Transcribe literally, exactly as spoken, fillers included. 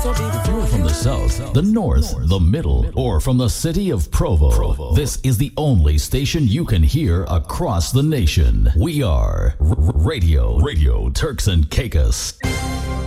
If you're from the south, the north, the middle, or from the city of Provo, this is the only station you can hear across the nation. We are R- Radio Radio Turks and Caicos.